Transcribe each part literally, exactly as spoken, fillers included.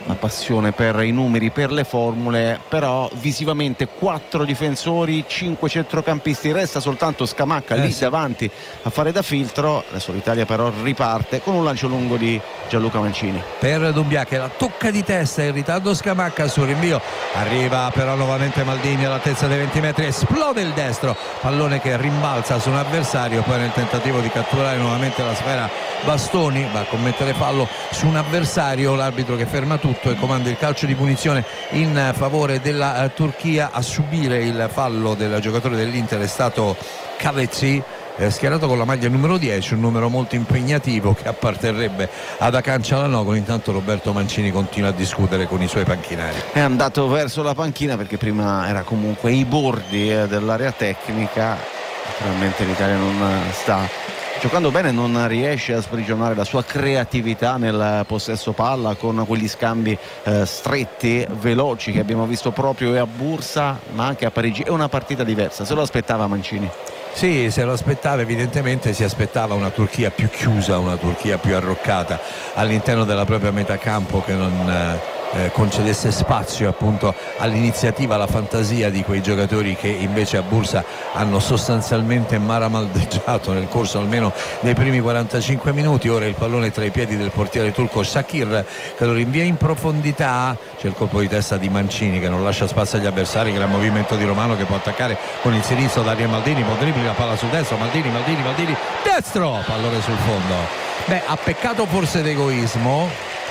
la passione per i numeri, per le formule, però visivamente quattro difensori, cinque centrocampisti, resta soltanto Scamacca eh lì sì. davanti a fare da filtro. Adesso l'Italia però riparte con un lancio lungo di Gianluca Mancini per Doumbia che la tocca di testa, in ritardo Scamacca sul rinvio, arriva però nuovamente Maldini all'altezza dei venti metri, esplode il destro, pallone che rimbalza su un avversario, poi nel tentativo di catturare nuovamente la sfera Bastoni va a commettere fallo su un avversario, l'arbitro che ferma tutto e comanda il calcio di punizione in favore della uh, Turchia. A subire il fallo del giocatore dell'Inter è stato Cavezzi, eh, schierato con la maglia numero dieci, un numero molto impegnativo che apparterrebbe ad Hakan Çalhanoğlu. Intanto Roberto Mancini continua a discutere con i suoi panchinari. È andato verso la panchina perché prima era comunque ai bordi eh, dell'area tecnica. Naturalmente l'Italia non sta giocando bene, non riesce a sprigionare la sua creatività nel possesso palla con quegli scambi eh, stretti, veloci che abbiamo visto proprio a Bursa ma anche a Parigi. È una partita diversa, se lo aspettava Mancini? Sì, se lo aspettava, evidentemente si aspettava una Turchia più chiusa, una Turchia più arroccata all'interno della propria metà campo, che non eh, eh, concedesse spazio appunto all'iniziativa, alla fantasia di quei giocatori che invece a Bursa hanno sostanzialmente maramaldeggiato nel corso almeno dei primi quarantacinque minuti. Ora il pallone tra i piedi del portiere turco Shakir che lo rinvia in profondità, c'è il colpo di testa di Mancini che non lascia spazio agli avversari, gran movimento di Romano che può attaccare con il sinistro Daniel Maldini, può dribbling, la palla sul destro, Maldini, Maldini, Maldini, destro, pallone sul fondo. Beh, ha peccato forse d'egoismo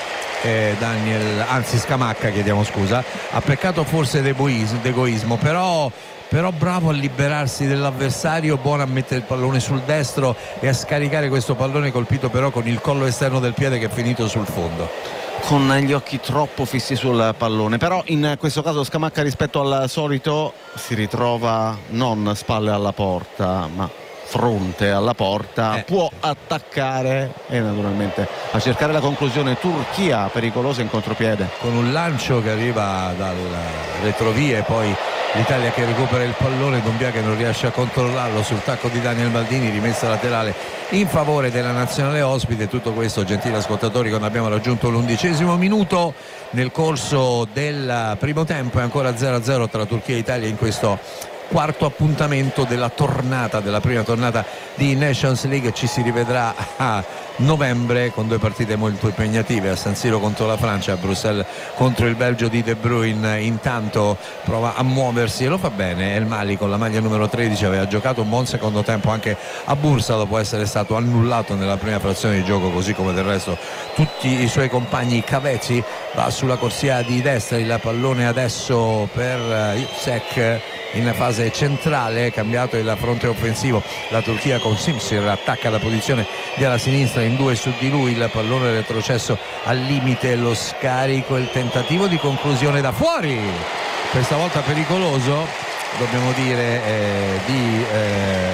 eh, Daniel, anzi Scamacca chiediamo scusa, ha peccato forse d'egoismo, però però bravo a liberarsi dell'avversario, buono a mettere il pallone sul destro e a scaricare questo pallone colpito però con il collo esterno del piede che è finito sul fondo, con gli occhi troppo fissi sul pallone. Però in questo caso Scamacca rispetto al solito si ritrova non spalle alla porta ma fronte alla porta, eh. può attaccare e naturalmente a cercare la conclusione. Turchia pericolosa in contropiede con un lancio che arriva dal retrovie, poi l'Italia che recupera il pallone, Doumbia che non riesce a controllarlo sul tacco di Daniel Maldini, rimessa laterale in favore della nazionale ospite. Tutto questo, gentili ascoltatori, quando abbiamo raggiunto l'undicesimo minuto nel corso del primo tempo. È ancora zero a zero tra Turchia e Italia in questo quarto appuntamento della tornata, della prima tornata di Nations League. Ci si rivedrà a novembre con due partite molto impegnative, a San Siro contro la Francia, a Bruxelles contro il Belgio di De Bruyne. Intanto prova a muoversi e lo fa bene El Mali con la maglia numero tredici, aveva giocato un buon secondo tempo anche a Bursa dopo essere stato annullato nella prima frazione di gioco, così come del resto tutti i suoi compagni. Cavezzi va sulla corsia di destra, il pallone adesso per Yüksek in fase centrale, cambiato il fronte offensivo, la Turchia con Simsir attacca la posizione della sinistra, in due su di lui, il pallone retrocesso al limite, lo scarico, il tentativo di conclusione da fuori, questa volta pericoloso dobbiamo dire eh, di eh,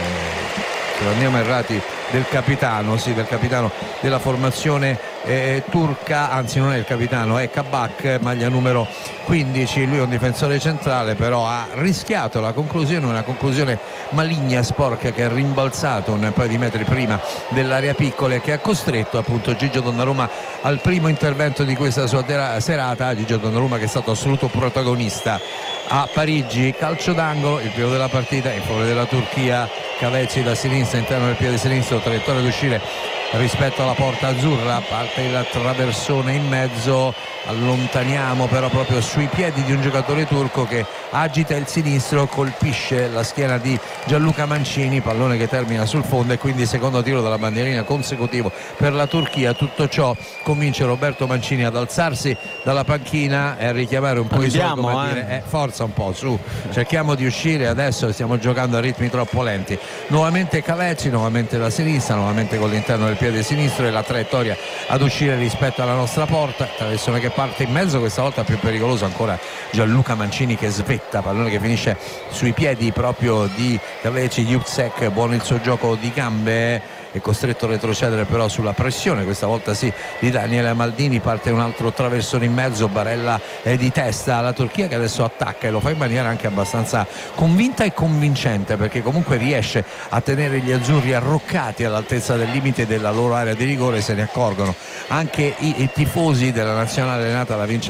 se non andiamo errati del capitano, sì, del capitano della formazione eh, turca, anzi non è il capitano, è Kabak, maglia numero quindici. Lui è un difensore centrale, però ha rischiato la conclusione, una conclusione maligna, sporca, che ha rimbalzato un paio di metri prima dell'area piccola e che ha costretto appunto Gigio Donnarumma al primo intervento di questa sua serata. Gigio Donnarumma che è stato assoluto protagonista a Parigi. Calcio d'angolo, il primo della partita in favore della Turchia. Cavezzi da sinistra, interno del piede sinistro, traiettoria d'uscire rispetto alla porta azzurra, parte il traversone in mezzo, allontaniamo però proprio sui piedi di un giocatore turco che agita il sinistro, colpisce la schiena di Gianluca Mancini, pallone che termina sul fondo e quindi secondo tiro dalla bandierina consecutivo per la Turchia. Tutto ciò convince Roberto Mancini ad alzarsi dalla panchina e a richiamare un po' Andiamo, i suoi, come eh. dire, eh, forza un po', su, cerchiamo di uscire, adesso stiamo giocando a ritmi troppo lenti. Nuovamente Cavezzi, nuovamente la sinistra, nuovamente con l'interno del piede sinistro e la traiettoria ad uscire rispetto alla nostra porta, traversone che parte in mezzo, questa volta più pericoloso ancora Gianluca Mancini che svetta, pallone che finisce sui piedi proprio di Cavezzi. Yüksek, buono il suo gioco di gambe, è costretto a retrocedere però sulla pressione, questa volta sì, di Daniele Maldini. Parte un altro traversone in mezzo, Barella è di testa, la Turchia che adesso attacca e lo fa in maniera anche abbastanza convinta e convincente, perché comunque riesce a tenere gli azzurri arroccati all'altezza del limite della loro area di rigore. Se ne accorgono anche i, i tifosi della nazionale allenata da Vincenzo